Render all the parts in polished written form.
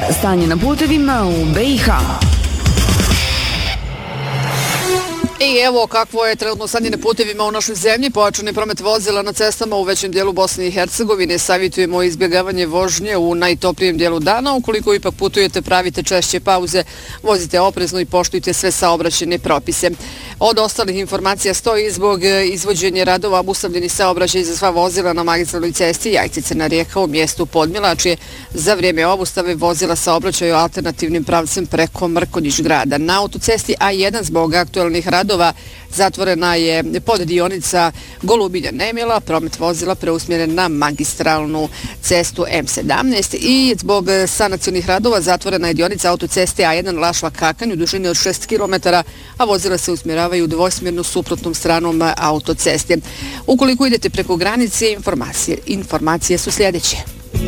Stanje na putevima u BiH. I evo kakvo je trenutno stanje na putevima u našoj zemlji. Pojačani promet vozila na cestama u većem dijelu Bosne i Hercegovine. Savjetujemo izbjegavanje vožnje u najtoplijem dijelu dana. Ukoliko ipak putujete, pravite češće pauze, vozite oprezno i poštujte sve saobraćajne propise. Od ostalih informacija stoji zbog izvođenja radova obustavljeni saobraćaj za sva vozila na magistralnoj cesti Jajce-Crna Rijeka u mjestu Podmilačje. Za vrijeme obustave vozila saobraćaju alternativnim pravcem preko Mrkonjić grada. Na autocesti A1 zbog aktualnih radova zatvorena je poddionica Golubinja-Nemila, promet vozila preusmjeren na magistralnu cestu M17 i zbog sanacionih radova zatvorena je dionica autoceste A1 Lašva-Kakanj u dužini od 6 km, a vozila se usmjeravaju dvosmjerno suprotnom stranom autoceste. Ukoliko idete preko granice, informacije su sljedeće.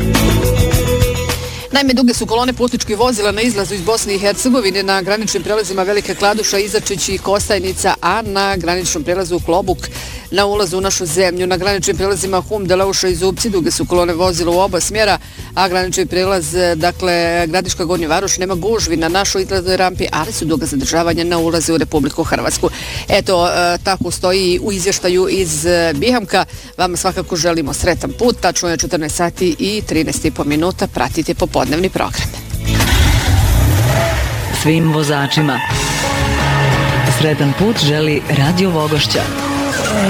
Naime, duge su kolone putničkih vozila na izlazu iz Bosne i Hercegovine na graničnim prelazima Velika Kladuša, Izačić i Kostajnica, a na graničnom prelazu Klobuk na ulazu u našu zemlju. Na graničnim prelazima Hum, Deleuša i Zubci duge su kolone vozila u oba smjera, a granični prelaz, dakle, Gradiška Gornja Varoš nema gužvi na našoj izlaznoj rampi, ali su duga zadržavanja na ulazu u Republiku Hrvatsku. Eto, tako stoji u izvještaju iz Bihamka. Vama svakako želimo sretan put, tačno je 14 sati i 13,5 minuta, pratite popodnevni program. Svim vozačima sretan put želi Radio Vogošća.